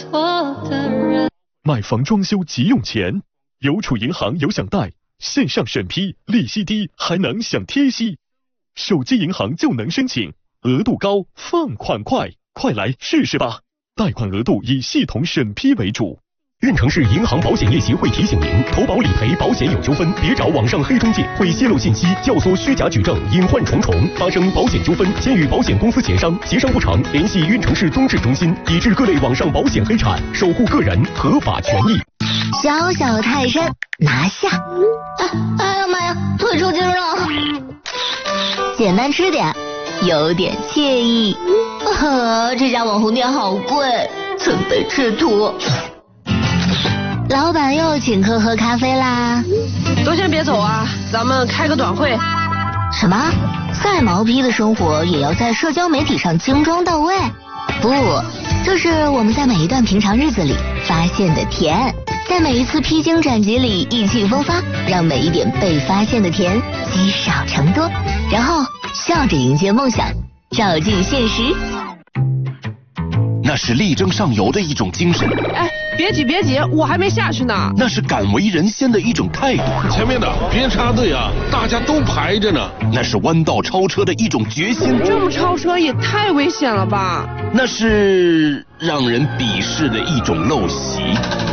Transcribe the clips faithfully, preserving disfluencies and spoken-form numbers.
错的人。 买房装修急用钱，邮储银行有享贷，线上审批，利息低，还能享贴息。手机银行就能申请，额度高，放款快，快来试试吧！贷款额度以系统审批为主。 运城市银行保险业协会提醒您：投保理赔保险有纠纷，别找网上黑中介，会泄露信息，教唆虚假举证，隐患重重。发生保险纠纷，先与保险公司协商，协商不成，联系运城市综治中心，抵制各类网上保险黑产，守护个人合法权益。 小小泰山拿下！哎哎呀妈呀，腿抽筋了！简单吃点，有点惬意。啊，这家网红店好贵，准备吃土。老板又请客喝咖啡啦！ 都先别走啊，咱们开个短会。 什么？再毛坯的生活也要在社交媒体上精装到位？不，这是我们在每一段平常日子里发现的甜，在每一次披荆斩棘里意气风发，让每一点被发现的甜积少成多，然后笑着迎接梦想，照进现实。 那是力争上游的一种精神。 哎，别挤别挤，我还没下去呢。 那是敢为人先的一种态度。 前面的别插队啊，大家都排着呢。 那是弯道超车的一种决心。 这么超车也太危险了吧？ 那是让人鄙视的一种陋习。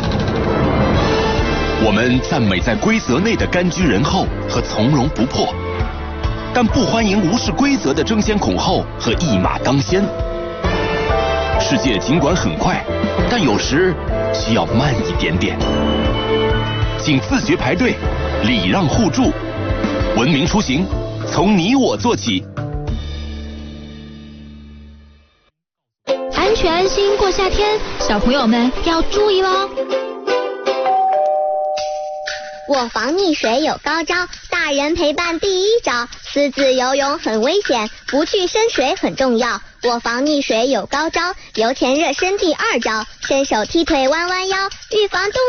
我们赞美在规则内的甘居人后和从容不迫，但不欢迎无视规则的争先恐后和一马当先。世界尽管很快，但有时需要慢一点点。请自觉排队，礼让互助，文明出行，从你我做起。 安全安心过夏天，小朋友们要注意喽。 我防溺水有高招，大人陪伴第一招。私自游泳很危险，不去深水很重要。我防溺水有高招，游前热身第二招，伸手踢腿弯弯腰，预防动